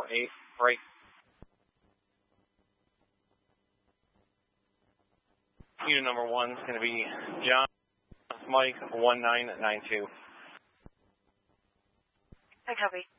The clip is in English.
48, break. Unit number 1 is going to be John Mike 1992. I copy.